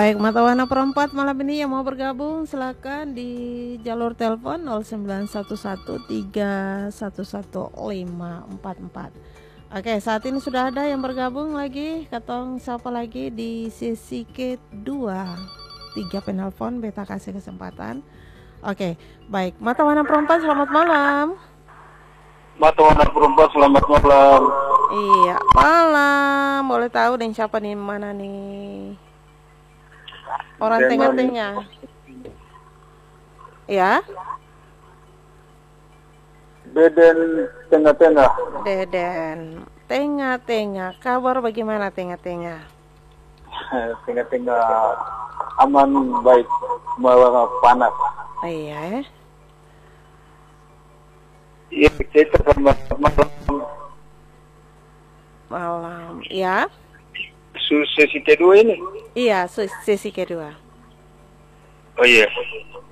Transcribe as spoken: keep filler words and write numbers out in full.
Baik, mata warna perempat malam ini yang mau bergabung silakan di jalur telepon nol sembilan satu satu tiga satu satu lima empat empat. Oke, saat ini sudah ada yang bergabung lagi. Katong siapa lagi di sesi kedua. Tiga penelpon beta kasih kesempatan. Oke, baik. Mata warna perempat selamat malam. Mata warna perempat selamat malam. Iya, malam. Boleh tahu dan siapa nih mana nih? Orang tengah-tengah. Ya. Deden tengah-tengah. Deden tengah-tengah. Kabar bagaimana tengah-tengah? Tengah-tengah aman baik, malah panas. Iya. Iya, kita selamat malam. Malam. Ya. Sesi kedua ini. Iya, sesi kedua. Oh iya.